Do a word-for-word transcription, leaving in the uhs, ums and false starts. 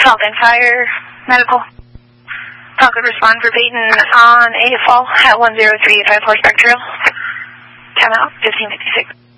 Falcon Fire Medical. Falcon respond for Peyton on A F O at one zero three eight five four Spectral. Time out, fifteen fifty-six.